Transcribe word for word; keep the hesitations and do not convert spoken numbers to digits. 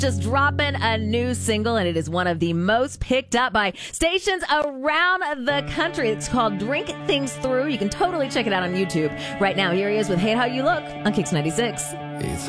just dropping a new single, and it is one of the most picked up by stations around the country. It's called Drink Things Through. You can totally check it out on YouTube right now. Here he is with Hate How You Look on Kicks ninety-six. It's